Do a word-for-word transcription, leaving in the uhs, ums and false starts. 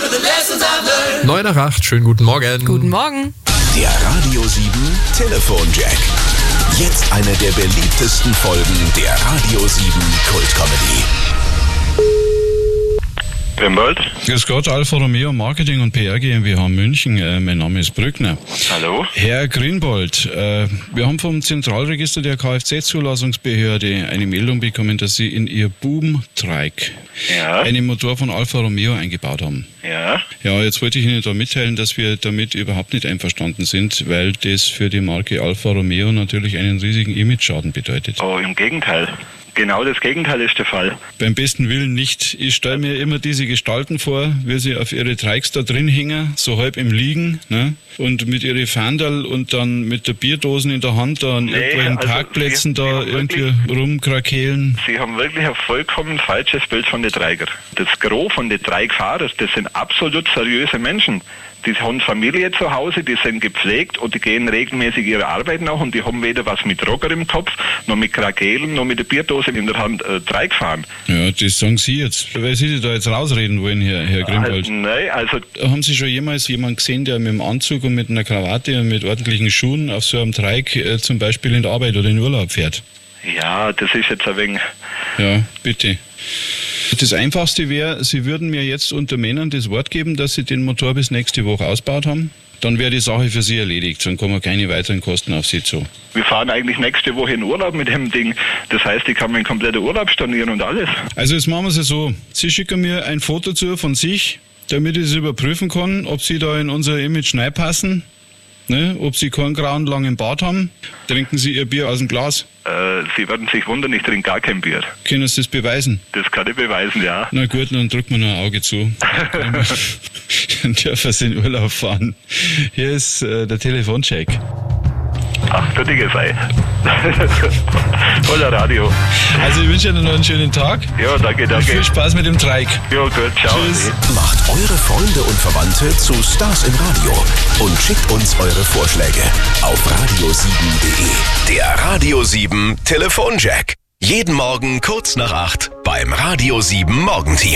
neun nach acht, schönen guten Morgen. Guten Morgen. Der Radio sieben Telefonjack. Jetzt eine der beliebtesten Folgen der Radio sieben Kultcomedy. Grimbold. Grüß Gott, Alfa Romeo Marketing und P R GmbH München. Äh, mein Name ist Brückner. Hallo. Herr Grinbold, äh, wir haben vom Zentralregister der Kfz-Zulassungsbehörde eine Meldung bekommen, dass Sie in Ihr Boom-Trike Ja. einen Motor von Alfa Romeo eingebaut haben. Ja. Ja, jetzt wollte ich Ihnen da mitteilen, dass wir damit überhaupt nicht einverstanden sind, weil das für die Marke Alfa Romeo natürlich einen riesigen Image-Schaden bedeutet. Oh, im Gegenteil. Genau das Gegenteil ist der Fall. Beim besten Willen nicht. Ich stelle mir immer diese Gestalten vor, wie sie auf ihre Trikes da drin hängen, so halb im Liegen, ne? Und mit ihren Fahndal und dann mit der Bierdosen in der Hand da an Nee, irgendwelchen also Parkplätzen Sie- Sie da haben irgendwie rumkrakehlen. Sie haben wirklich ein vollkommen falsches Bild von den Treigern. Das Gros von den Treigfahrern, das sind absolut seriöse Menschen. Die haben Familie zu Hause, die sind gepflegt und die gehen regelmäßig ihrer Arbeit nach und die haben weder was mit Rocker im Topf, noch mit Krakelen, noch mit der Bierdose in der Hand äh, Treig fahren. Ja, das sagen Sie jetzt. Weil Sie sich da jetzt rausreden wollen, Herr, Herr Grimbold. Also, nein, also Haben Sie schon jemals jemanden gesehen, der mit einem Anzug und mit einer Krawatte und mit ordentlichen Schuhen auf so einem Trike äh, zum Beispiel in der Arbeit oder in Urlaub fährt? ja, das ist jetzt ein wenig... Ja, bitte. Das Einfachste wäre, Sie würden mir jetzt unter Männern das Wort geben, dass Sie den Motor bis nächste Woche ausgebaut haben. Dann wäre die Sache für Sie erledigt. Dann kommen keine weiteren Kosten auf Sie zu. Wir fahren eigentlich nächste Woche in Urlaub mit dem Ding. Das heißt, ich kann meinen kompletten Urlaub stornieren und alles. Also jetzt machen wir es ja so. Sie schicken mir ein Foto zu von sich, damit ich es überprüfen kann, ob Sie da in unser Image reinpassen. Ne? Ob Sie keinen grauen langen Bart haben. Trinken Sie Ihr Bier aus dem Glas. Äh, Sie werden sich wundern, ich trinke gar kein Bier. Können Sie das beweisen? Das kann ich beweisen, ja. Na gut, dann drücken wir noch ein Auge zu. Dann dürfen Sie in Urlaub fahren. Hier ist äh, der Telefoncheck. Ach, du Dinge sei. Voller Radio. Also ich wünsche Ihnen noch einen schönen Tag. Ja, danke, Und danke. viel Spaß mit dem Trike. Ja, gut, ciao. Tschüss. Macht eure Freunde und Verwandte zu Stars im Radio und schickt uns eure Vorschläge auf radio sieben punkt de. Der Radio sieben Telefonjack. Jeden Morgen kurz nach acht beim Radio sieben Morgenteam.